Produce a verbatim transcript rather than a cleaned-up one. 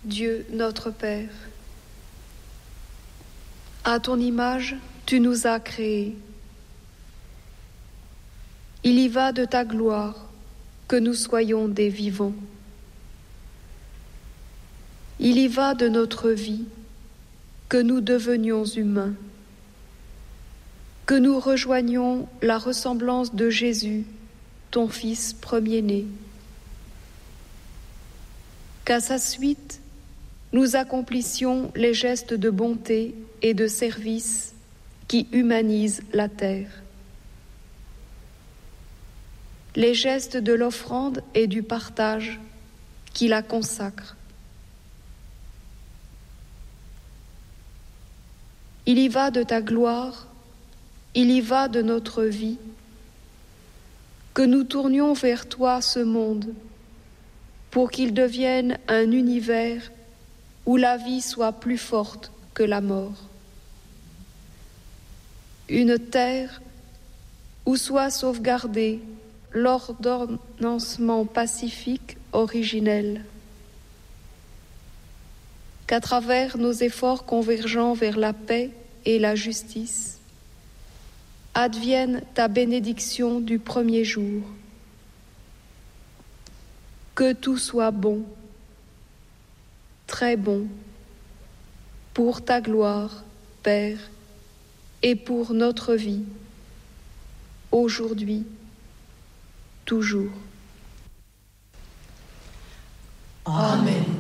Dieu notre Père. À ton image, tu nous as créés. Il y va de ta gloire que nous soyons des vivants. Il y va de notre vie que nous devenions humains, que nous rejoignions la ressemblance de Jésus, ton Fils premier-né, qu'à sa suite, nous accomplissions les gestes de bonté et de service qui humanisent la terre. Les gestes de l'offrande et du partage qui la consacrent. Il y va de ta gloire, il y va de notre vie, que nous tournions vers toi ce monde pour qu'il devienne un univers où la vie soit plus forte que la mort. Une terre où soit sauvegardé l'ordonnancement pacifique originel, qu'à travers nos efforts convergeants vers la paix et la justice, advienne ta bénédiction du premier jour. Que tout soit bon, très bon, pour ta gloire, Père, et pour notre vie, aujourd'hui, toujours. Amen.